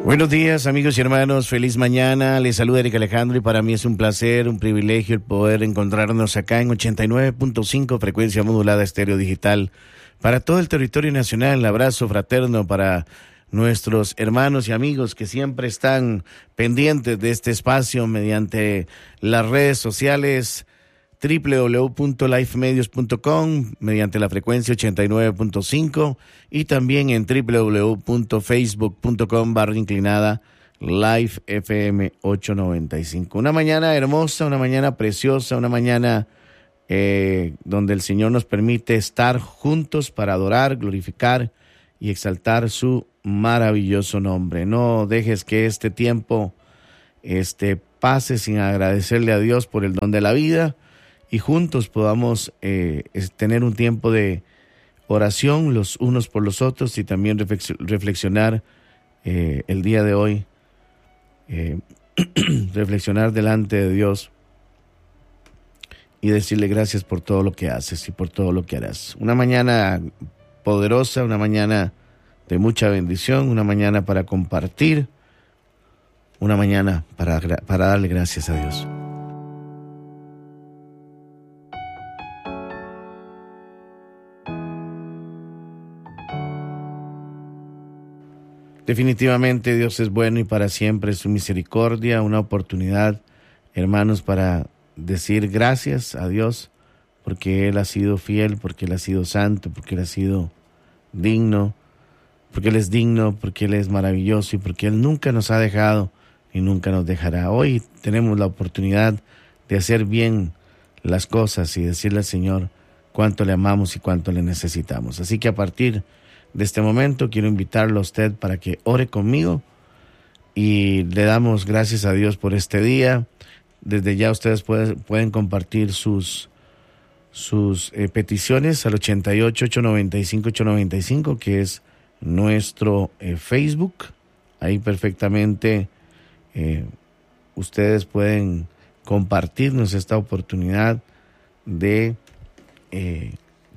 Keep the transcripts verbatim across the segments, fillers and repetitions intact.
Buenos días, amigos y hermanos, feliz mañana, les saluda Eric Alejandro y para mí es un placer, un privilegio el poder encontrarnos acá en ochenta y nueve punto cinco frecuencia modulada estéreo digital para todo el territorio nacional. Un abrazo fraterno para nuestros hermanos y amigos que siempre están pendientes de este espacio mediante las redes sociales doble u doble u doble u punto life medios punto com, mediante la frecuencia ochenta y nueve punto cinco y también en doble u doble u doble u punto facebook punto com barra inclinada Life F M ochocientos noventa y cinco. Una mañana hermosa, una mañana preciosa, una mañana eh, donde el Señor nos permite estar juntos para adorar, glorificar y exaltar su maravilloso nombre. No dejes que este tiempo este, pase sin agradecerle a Dios por el don de la vida y juntos podamos eh, tener un tiempo de oración los unos por los otros y también reflexionar eh, el día de hoy, eh, reflexionar delante de Dios y decirle gracias por todo lo que haces y por todo lo que harás. Una mañana poderosa, una mañana de mucha bendición, una mañana para compartir, una mañana para, para darle gracias a Dios. Definitivamente Dios es bueno y para siempre es su misericordia, una oportunidad, hermanos, para decir gracias a Dios porque Él ha sido fiel, porque Él ha sido santo, porque Él ha sido digno, porque Él es digno, porque Él es maravilloso y porque Él nunca nos ha dejado y nunca nos dejará. Hoy tenemos la oportunidad de hacer bien las cosas y decirle al Señor cuánto le amamos y cuánto le necesitamos. Así que a partir de este momento quiero invitarlo a usted para que ore conmigo y le damos gracias a Dios por este día. Desde ya ustedes pueden, pueden compartir sus, sus eh, peticiones al ochenta y ocho, ochocientos noventa y cinco, ochocientos noventa y cinco, que es nuestro eh, Facebook. Ahí perfectamente eh, ustedes pueden compartirnos esta oportunidad de eh,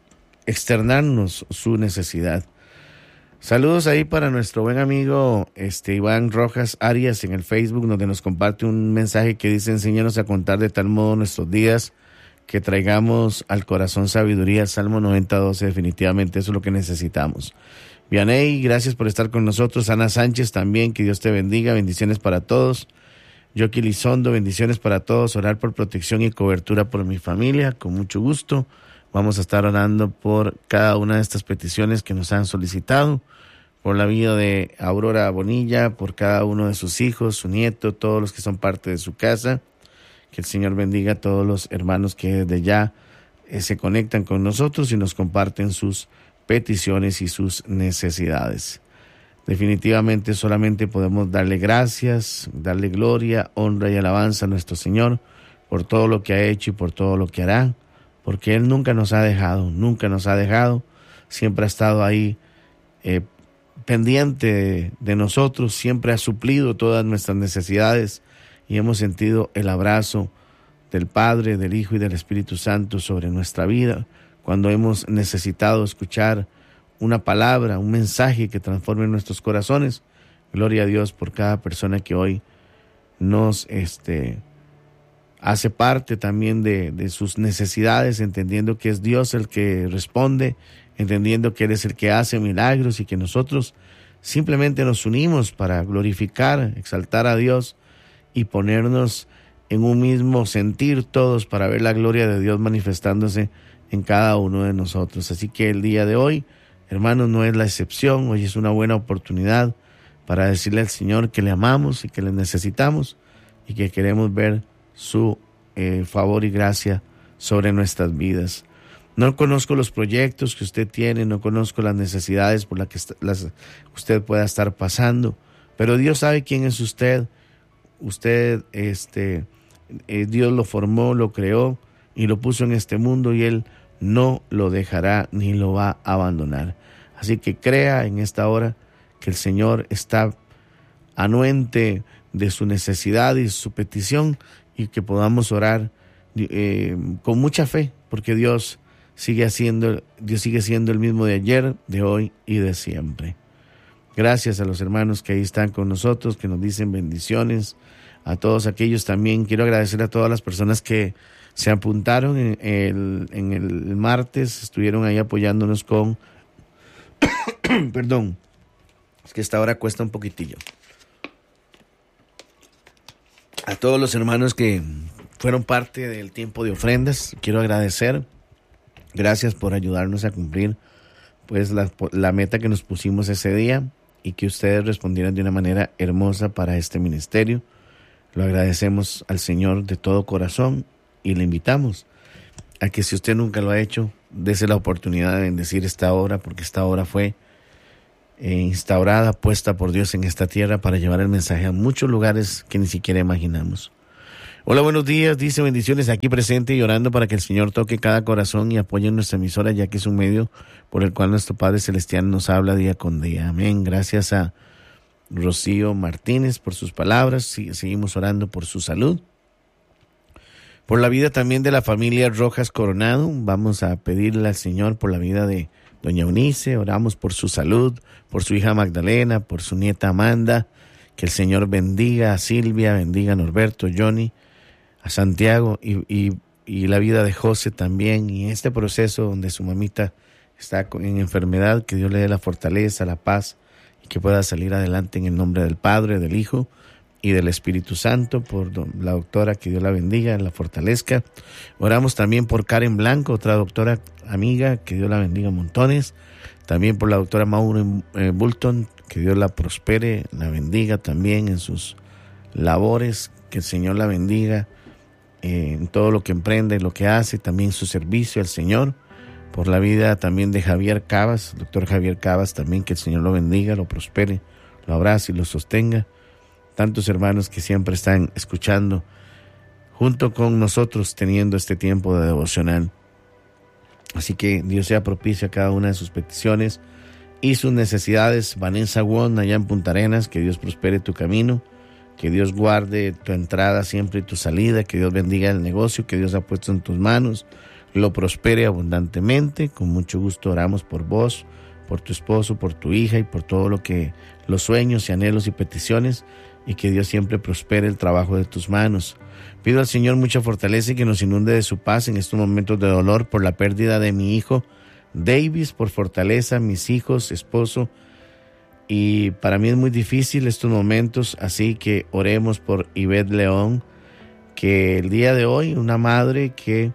externarnos su necesidad. Saludos ahí para nuestro buen amigo este Iván Rojas Arias en el Facebook, donde nos comparte un mensaje que dice: enséñanos a contar de tal modo nuestros días que traigamos al corazón sabiduría. Salmo noventa, doce, definitivamente eso es lo que necesitamos. Vianey, gracias por estar con nosotros. Ana Sánchez también, que Dios te bendiga, bendiciones para todos. Yoki Lizondo, bendiciones para todos. Orar por protección y cobertura por mi familia, con mucho gusto. Vamos a estar orando por cada una de estas peticiones que nos han solicitado, por la vida de Aurora Bonilla, por cada uno de sus hijos, su nieto, todos los que son parte de su casa. Que el Señor bendiga a todos los hermanos que desde ya eh, se conectan con nosotros y nos comparten sus peticiones y sus necesidades. Definitivamente solamente podemos darle gracias, darle gloria, honra y alabanza a nuestro Señor por todo lo que ha hecho y por todo lo que hará. Porque Él nunca nos ha dejado, nunca nos ha dejado, siempre ha estado ahí eh, pendiente de, de nosotros, siempre ha suplido todas nuestras necesidades y hemos sentido el abrazo del Padre, del Hijo y del Espíritu Santo sobre nuestra vida, cuando hemos necesitado escuchar una palabra, un mensaje que transforme nuestros corazones. Gloria a Dios por cada persona que hoy nos este, hace parte también de, de sus necesidades, entendiendo que es Dios el que responde, entendiendo que Él es el que hace milagros y que nosotros simplemente nos unimos para glorificar, exaltar a Dios y ponernos en un mismo sentir todos para ver la gloria de Dios manifestándose en cada uno de nosotros. Así que el día de hoy, hermanos, no es la excepción. Hoy es una buena oportunidad para decirle al Señor que le amamos y que le necesitamos y que queremos ver su eh, favor y gracia sobre nuestras vidas. No conozco los proyectos que usted tiene, no conozco las necesidades por las que est- las, usted pueda estar pasando, pero Dios sabe quién es usted. Usted, este, eh, Dios lo formó, lo creó y lo puso en este mundo y Él no lo dejará ni lo va a abandonar. Así que crea en esta hora que el Señor está anuente de su necesidad y su petición y que podamos orar eh, con mucha fe, porque Dios sigue haciendo, Dios sigue siendo el mismo de ayer, de hoy y de siempre. Gracias a los hermanos que ahí están con nosotros, que nos dicen bendiciones. A todos aquellos también quiero agradecer a todas las personas que se apuntaron en el, en el martes, estuvieron ahí apoyándonos con... Perdón, es que esta hora cuesta un poquitillo. A todos los hermanos que fueron parte del tiempo de ofrendas, quiero agradecer. Gracias por ayudarnos a cumplir pues la, la meta que nos pusimos ese día y que ustedes respondieran de una manera hermosa para este ministerio. Lo agradecemos al Señor de todo corazón y le invitamos a que si usted nunca lo ha hecho, dése la oportunidad de bendecir esta obra, porque esta obra fue eh, instaurada, puesta por Dios en esta tierra para llevar el mensaje a muchos lugares que ni siquiera imaginamos. Hola, buenos días, dice bendiciones aquí presente y orando para que el Señor toque cada corazón y apoye nuestra emisora, ya que es un medio por el cual nuestro Padre Celestial nos habla día con día. Amén. Gracias a Rocío Martínez por sus palabras. Sí, seguimos orando por su salud. Por la vida también de la familia Rojas Coronado. Vamos a pedirle al Señor por la vida de doña Eunice. Oramos por su salud, por su hija Magdalena, por su nieta Amanda. Que el Señor bendiga a Silvia, bendiga a Norberto, Johnny, a Santiago y, y, y la vida de José también. Y en este proceso donde su mamita está en enfermedad, que Dios le dé la fortaleza, la paz y que pueda salir adelante en el nombre del Padre, del Hijo y del Espíritu Santo. Por la doctora, que Dios la bendiga, la fortalezca. Oramos también por Karen Blanco, otra doctora amiga, que Dios la bendiga montones. También por la doctora Mauro eh, Bulton, que Dios la prospere, la bendiga también en sus labores, que el Señor la bendiga eh, en todo lo que emprende, lo que hace, también su servicio al Señor. Por la vida también de Javier Cabas, doctor Javier Cabas también, que el Señor lo bendiga, lo prospere, lo abrace y lo sostenga. Tantos hermanos que siempre están escuchando junto con nosotros teniendo este tiempo de devocional. Así que Dios sea propicio a cada una de sus peticiones y sus necesidades. Vanessa Won, allá en Punta Arenas, que Dios prospere tu camino, que Dios guarde tu entrada siempre y tu salida, que Dios bendiga el negocio que Dios ha puesto en tus manos, lo prospere abundantemente. Con mucho gusto oramos por vos, por tu esposo, por tu hija y por todo lo que, los sueños y anhelos y peticiones, y que Dios siempre prospere el trabajo de tus manos. Pido al Señor mucha fortaleza y que nos inunde de su paz en estos momentos de dolor por la pérdida de mi hijo Davis, por fortaleza, mis hijos, esposo, y para mí es muy difícil estos momentos, así que oremos por Ivette León, que el día de hoy, una madre que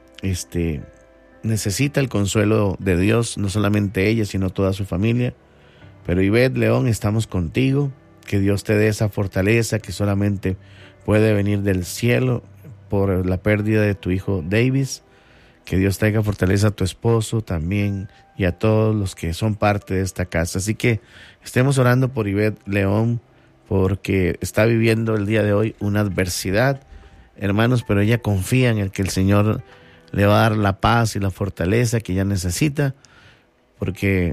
este, necesita el consuelo de Dios, no solamente ella, sino toda su familia. Pero Ivette León, estamos contigo, que Dios te dé esa fortaleza que solamente puede venir del cielo por la pérdida de tu hijo Davis. Que Dios traiga fortaleza a tu esposo también y a todos los que son parte de esta casa. Así que estemos orando por Ivette León, porque está viviendo el día de hoy una adversidad, hermanos, pero ella confía en el que el Señor le va a dar la paz y la fortaleza que ella necesita, porque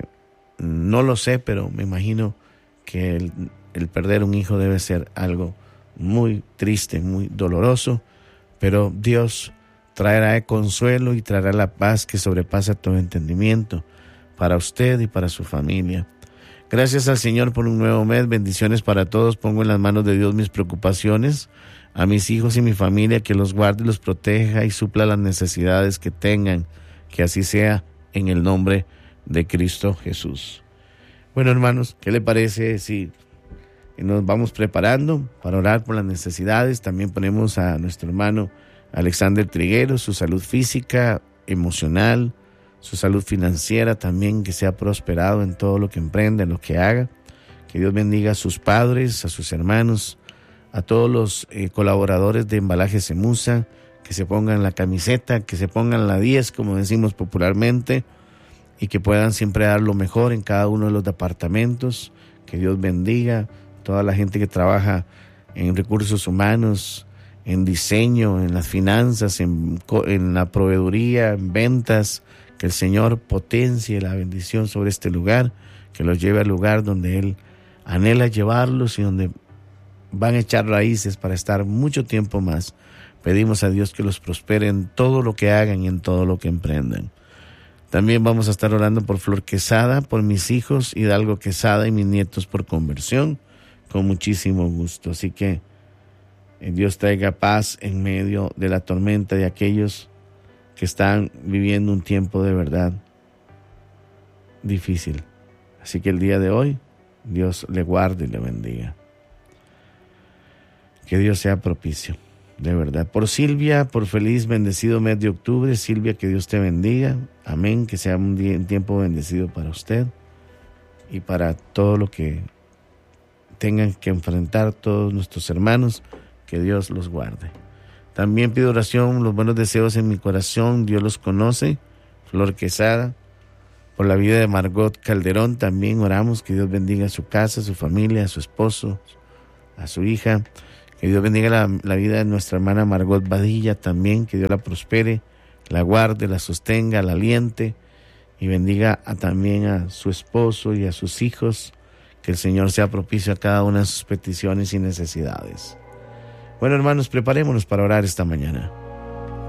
no lo sé, pero me imagino que el, el perder un hijo debe ser algo muy triste, muy doloroso, pero Dios traerá consuelo y traerá la paz que sobrepasa todo entendimiento para usted y para su familia. Gracias al Señor por un nuevo mes, bendiciones para todos. Pongo en las manos de Dios mis preocupaciones, a mis hijos y mi familia, que los guarde y los proteja y supla las necesidades que tengan, que así sea en el nombre de Cristo Jesús. Bueno, hermanos, ¿qué le parece si nos vamos preparando para orar por las necesidades? También ponemos a nuestro hermano Alexander Triguero, su salud física, emocional, su salud financiera también, que sea prosperado en todo lo que emprenda, en lo que haga. Que Dios bendiga a sus padres, a sus hermanos, a todos los eh, colaboradores de Embalaje Semusa, que se pongan la camiseta, que se pongan la diez, como decimos popularmente, y que puedan siempre dar lo mejor en cada uno de los departamentos. Que Dios bendiga a toda la gente que trabaja en recursos humanos, en diseño, en las finanzas, en, en la proveeduría, en ventas. Que el Señor potencie la bendición sobre este lugar, que los lleve al lugar donde Él anhela llevarlos y donde van a echar raíces para estar mucho tiempo más. Pedimos a Dios que los prospere en todo lo que hagan y en todo lo que emprendan. También vamos a estar orando por Flor Quesada, por mis hijos, Hidalgo Quesada y mis nietos por conversión, con muchísimo gusto. Así que Dios traiga paz en medio de la tormenta de aquellos que están viviendo un tiempo de verdad difícil. Así que el día de hoy, Dios le guarde y le bendiga. Que Dios sea propicio, de verdad. Por Silvia, por feliz, bendecido mes de octubre. Silvia, que Dios te bendiga. Amén. Que sea un, día, un tiempo bendecido para usted y para todo lo que tengan que enfrentar todos nuestros hermanos. Que Dios los guarde. También pido oración, los buenos deseos en mi corazón. Dios los conoce. Flor Quesada. Por la vida de Margot Calderón también oramos. Que Dios bendiga a su casa, a su familia, a su esposo, a su hija. Que Dios bendiga la, la vida de nuestra hermana Margot Badilla también, que Dios la prospere, la guarde, la sostenga, la aliente y bendiga a, también a su esposo y a sus hijos, que el Señor sea propicio a cada una de sus peticiones y necesidades. Bueno, hermanos, preparémonos para orar esta mañana.